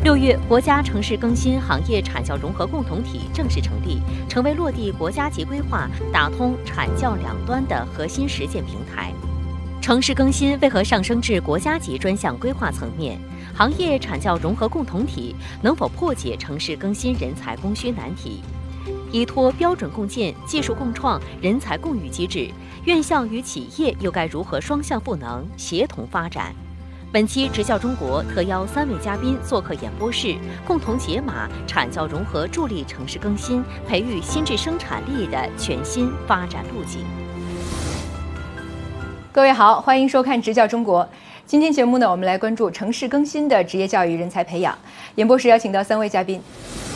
6月，国家城市更新行业产教融合共同体正式成立，成为落地国家级规划、打通产教两端的核心实践平台。城市更新为何上升至国家级专项规划层面？行业产教融合共同体能否破解城市更新人才供需难题？依托标准共建、技术共创、人才共育机制，院校与企业又该如何双向赋能、协同发展？本期《职教中国》特邀3位嘉宾做客演播室，共同解码产教融合助力城市更新、培育新质生产力的全新发展路径。 各位好，欢迎收看《职教中国》。今天节目呢，我们来关注城市更新的职业教育人才培养。演播室邀请到3位嘉宾。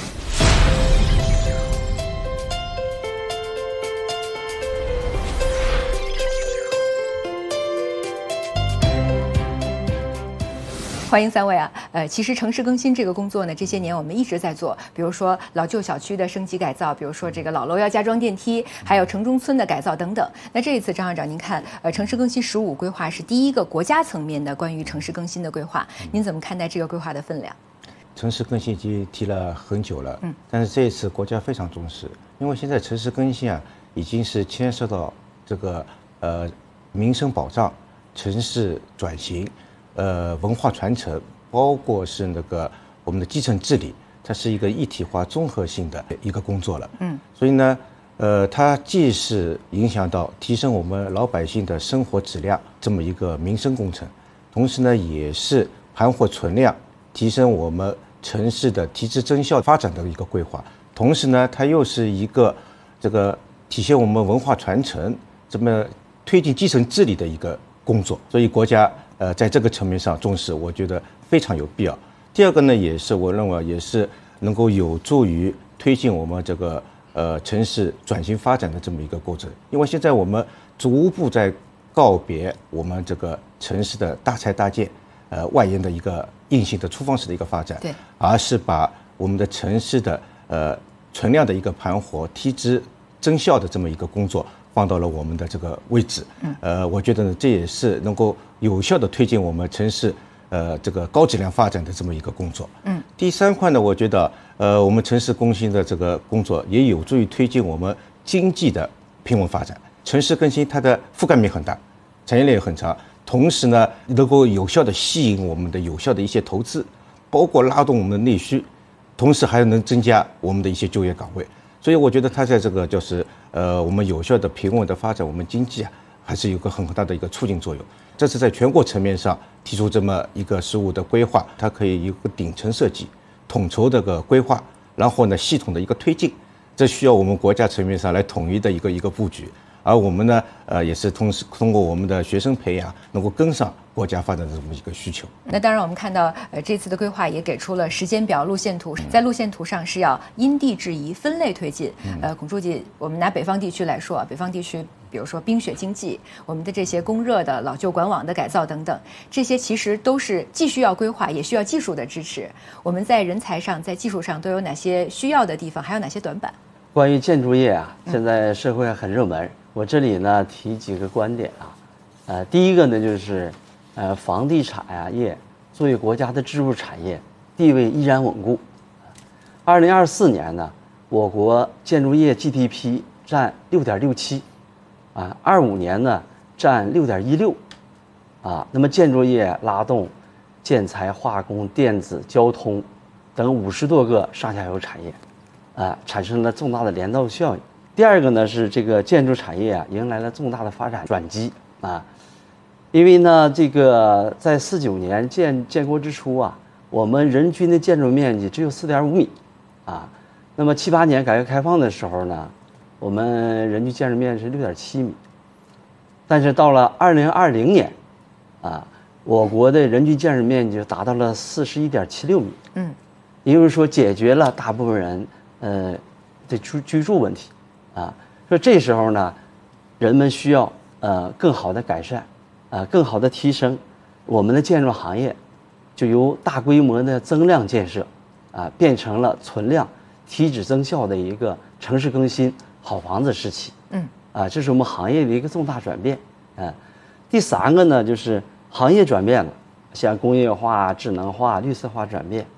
欢迎3位啊！其实城市更新这个工作呢，这些年我们一直在做，比如说老旧小区的升级改造，比如说这个老楼要加装电梯，还有城中村的改造等等。那这一次，张校长，您看，城市更新15规划是第一个国家层面的关于城市更新的规划，您怎么看待这个规划的分量？ 城市更新已经提了很久了，但是这一次国家非常重视，因为现在城市更新啊，已经是牵涉到这个民生保障、城市转型。文化传承，包括是那个我们的基层治理，它是一个一体化、综合性的一个工作了。所以呢，它既是影响到提升我们老百姓的生活质量这么一个民生工程，同时呢，也是盘活存量，提升我们城市的提质增效发展的一个规划。同时呢，它又是一个这个体现我们文化传承，这么推进基层治理的一个工作。所以国家在这个层面上重视，我觉得非常有必要。第二个呢，也是我认为也是能够有助于推进我们这个城市转型发展的这么一个过程。因为现在我们逐步在告别我们这个城市的大拆大建，外延的一个硬性的粗放式的一个发展， 对， 而是把我们的城市的存量的一个盘活、提质增效的这么一个工作放到了我们的这个位置。我觉得呢，这也是能够有效的推进我们城市这个高质量发展的这么一个工作。第3块呢，我觉得我们城市更新的这个工作也有助于推进我们经济的平稳发展。城市更新它的覆盖面很大，产业链也很长，同时呢，能够有效的吸引我们的有效的一些投资，包括拉动我们的内需，同时还能增加我们的一些就业岗位。所以我觉得它在这个就是我们有效的平稳的发展我们经济啊，还是有个很大的一个促进作用。这是在全国层面上提出这么一个15的规划，它可以有个顶层设计、统筹这个规划，然后呢系统的一个推进，这需要我们国家层面上来统一的一个布局。而我们呢，也是通过我们的学生培养，能够跟上国家发展的这么一个需求。 那当然，我们看到，这次的规划也给出了时间表、路线图，在路线图上是要因地制宜、分类推进。孔书记，我们拿北方地区来说，北方地区，比如说冰雪经济，我们的这些供热的老旧管网的改造等等，这些其实都是既需要规划，也需要技术的支持。我们在人才上、在技术上都有哪些需要的地方，还有哪些短板？ 关于建筑业啊，现在社会很热门。我这里呢提几个观点啊，第一个呢就是，房地产业作为国家的支柱产业，地位依然稳固。2024年呢，我国建筑业 GDP 占6.67%，啊，25年呢占6.16%，啊，那么建筑业拉动建材、化工、电子、交通等50多个上下游产业，产生了重大的连带效应。第二个呢是这个建筑产业啊迎来了重大的发展转机啊，因为呢这个在49年建国之初啊，我们人均的建筑面积只有4.5米啊，那么78年改革开放的时候呢，我们人均建筑面积是6.7米，但是到了2020年啊，我国的人均建筑面积就达到了41.76米，也就是说解决了大部分人的居住问题。说这时候呢，人们需要更好的改善，更好的提升我们的建筑行业，就由大规模的增量建设，变成了存量提质增效的一个城市更新好房子时期。这是我们行业的一个重大转变。第3个呢，就是行业转变了，像工业化、智能化、绿色化转变。